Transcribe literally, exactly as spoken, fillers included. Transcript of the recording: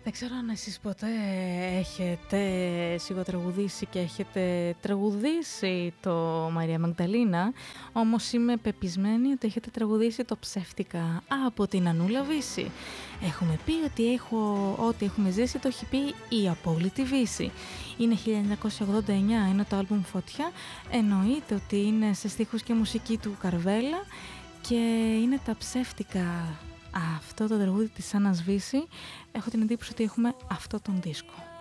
Δεν ξέρω αν εσείς ποτέ έχετε σιγοτραγουδήσει και έχετε τραγουδήσει το Μαρία Μαγδαλίνα, όμως είμαι πεπισμένη ότι έχετε τραγουδήσει το Ψεύτικα από την Ανούλα Βύση. Έχουμε πει ότι έχω, ό,τι έχουμε ζήσει το έχει πει η Απόλυτη Βύση. Είναι χίλια εννιακόσια ογδόντα εννιά, είναι το άλμπουμ Φωτιά, εννοείται ότι είναι σε στίχους και μουσική του Καρβέλα και είναι τα Ψεύτικα. Αυτό το τραγούδι της Άννας Βύση, έχω την εντύπωση ότι έχουμε αυτό τον δίσκο.